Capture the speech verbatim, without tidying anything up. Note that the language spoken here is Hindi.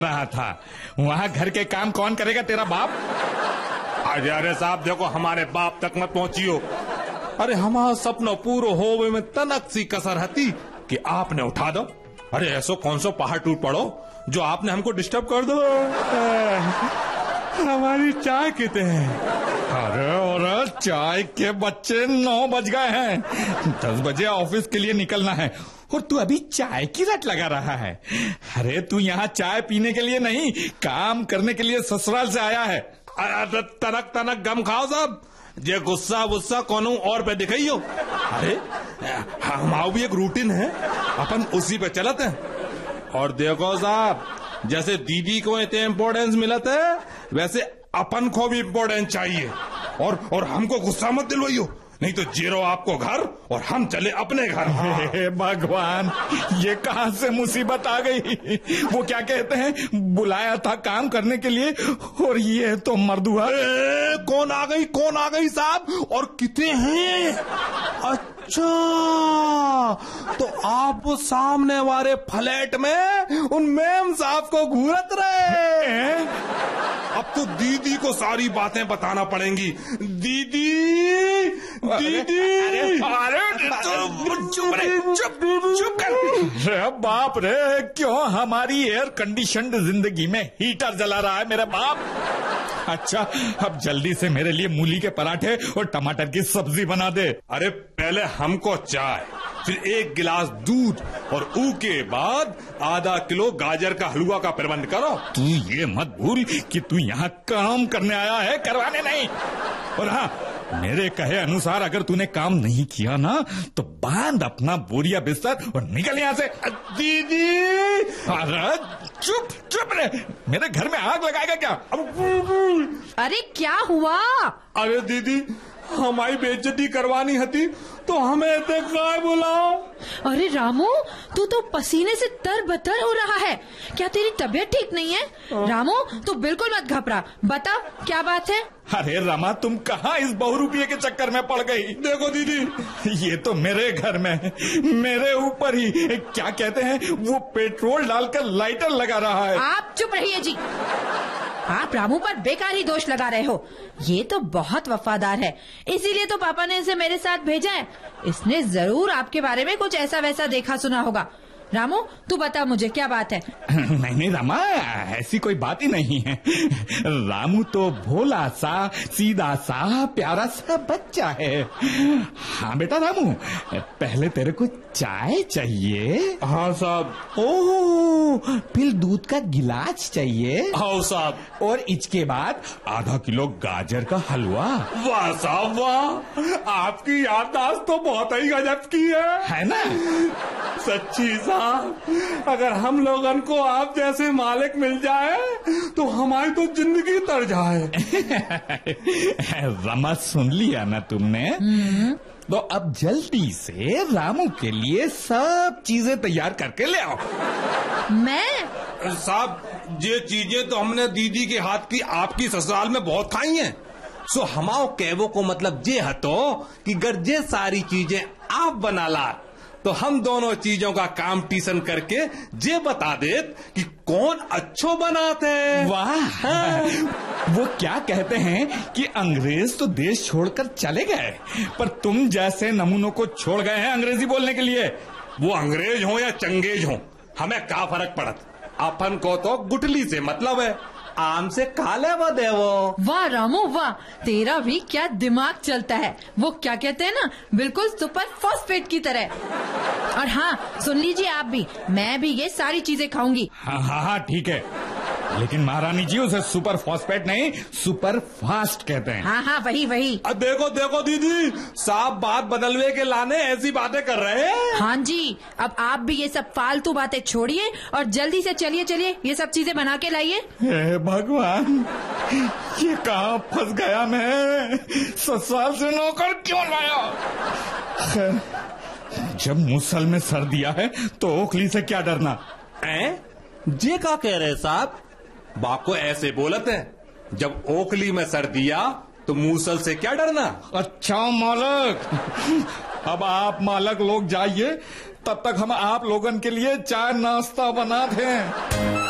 रहा था, वहाँ घर के काम कौन करेगा, तेरा बाप? अरे अरे साहब देखो, हमारे बाप तक मत पहुंचियो। अरे हमारा सपना पूरा होवे में तनक सी कसर हती कि आपने उठा दो। अरे ऐसो कौन सो पहाड़ टूट पड़ो जो आपने हमको डिस्टर्ब कर दो। हमारी चाय कितने हैं? अरे और चाय के बच्चे नौ बज गए हैं, दस बजे ऑफिस के लिए निकलना है और तू अभी चाय की रट लगा रहा है। अरे तू यहाँ चाय पीने के लिए नहीं, काम करने के लिए ससुराल से आया है। अरे तनक तनक गम खाओ साहब, ये गुस्सा गुस्सा कौन और पे दिखाइयो। अरे हमारा भी एक रूटीन है, अपन उसी पे चलते हैं। और देखो साहब, जैसे दीदी को इतने इम्पोर्टेंस मिलता है वैसे अपन को भी इम्पोर्टेंस चाहिए। और और हमको गुस्सा मत दिलवाइयो, नहीं तो जीरो आपको घर और हम चले अपने घर। हे भगवान, ये कहाँ से मुसीबत आ गई। वो क्या कहते हैं, बुलाया था काम करने के लिए और ये तो मर्दुआ। कौन आ गई कौन आ गई साहब, और कितने हैं? अच्छा, तो आप वो सामने वाले फ्लैट में उन मैम साहब को घूरत रहे। अब तो दीदी को सारी बातें बताना पड़ेंगी। दीदी दीदी, अरे चुप रे, चुप चुप कर। रे बाप रे, क्यों हमारी एयर कंडीशन्ड जिंदगी में हीटर जला रहा है मेरा बाप। अच्छा, अब जल्दी से मेरे लिए मूली के पराठे और टमाटर की सब्जी बना दे। अरे पहले हमको चाय, फिर एक गिलास दूध और ऊ के बाद आधा किलो गाजर का हलवा का प्रबंध करो। तू ये मत भूल कि तू यहाँ काम करने आया है, करवाने नहीं। और हाँ, मेरे कहे अनुसार अगर तूने काम नहीं किया ना तो बांध अपना बोरिया बिस्तर और निकल यहाँ से। दीदी, अरे चुप चुप रे, मेरे घर में आग लगाएगा क्या? अरे क्या हुआ? अरे दीदी, हमारी बेइज्जती करवानी हती तो हमें इतने काय बुलाओ। अरे रामू, तू तो पसीने से तरबतर हो रहा है, क्या तेरी तबीयत ठीक नहीं है? रामू तू बिल्कुल मत घबरा, बता क्या बात है? अरे रमा, तुम कहाँ इस बहुरूपिये के चक्कर में पड़ गई? देखो दीदी, ये तो मेरे घर में मेरे ऊपर ही क्या कहते हैं वो पेट्रोल डालकर लाइटर लगा रहा है। आप चुप रहिए जी, आप रामू पर बेकार ही दोष लगा रहे हो। ये तो बहुत वफादार है, इसीलिए तो पापा ने इसे मेरे साथ भेजा है। इसने जरूर आपके बारे में कुछ ऐसा वैसा देखा सुना होगा। रामू तू बता मुझे क्या बात है? नहीं नहीं रमा, ऐसी कोई बात ही नहीं है। रामू तो भोला सा, सीधा सा, प्यारा सा बच्चा है। हाँ बेटा रामू, पहले तेरे को चाय चाहिए? हाँ साहब। ओह, फिर दूध का गिलास चाहिए? हाँ साहब। और इसके बाद आधा किलो गाजर का हलवा। वाह साहब वाह, आपकी याददाश्त तो बहुत ही गजब की है, है ना? सच्ची साहब, अगर हम लोगन को आप जैसे मालिक मिल जाए तो हमारी तो जिंदगी तर जाए। रमा, सुन लिया ना तुमने? तो अब जल्दी से रामू के लिए सब चीजें तैयार करके ले आओ। मैं? साहब, ये चीजें तो हमने दीदी के हाथ की आपकी ससुराल में बहुत खाई हैं। सो हमाओ कहवो को मतलब ये हतो कि अगर ये सारी चीजें आप बना ला तो हम दोनों चीजों का कंपटीशन करके ये बता देत कि कौन अच्छो बनाते हैं। वाह, हाँ। वो क्या कहते हैं कि अंग्रेज तो देश छोड़कर चले गए, पर तुम जैसे नमूनों को छोड़ गए हैं अंग्रेजी बोलने के लिए। वो अंग्रेज हो या चंगेज हो, हमें क्या फर्क पड़त, अपन को तो गुटली से मतलब है, आम से काले व देवो। वाह रामू वाह, तेरा भी क्या दिमाग चलता है। वो क्या कहते हैं ना, बिल्कुल सुपर फॉस्फेट की तरह। और हाँ, सुन लीजिए आप भी, मैं भी ये सारी चीजें खाऊंगी। हाँ हाँ हाँ ठीक है, लेकिन महारानी जी उसे सुपर फॉस्फेट नहीं सुपर फास्ट कहते हैं। हाँ हाँ वही वही। अब देखो देखो दीदी, साफ बात बदलवे के लाने ऐसी बातें कर रहे हैं। हाँ जी, अब आप भी ये सब फालतू बातें छोड़िए और जल्दी से चलिए चलिए ये सब चीजें बना के लाइए। हे भगवान, ये कहाँ फंस गया मैं, ससुराल से नौकर क्यों लाया? खैर, जब मुसल में सर दिया है तो ओखली से क्या डरना है? जे का कह रहे साहब, बाको ऐसे बोलत है, जब ओखली में सर दिया तो मूसल से क्या डरना। अच्छा मालक, अब आप मालक लोग जाइए, तब तक हम आप लोगन के लिए चाय नाश्ता बना दें।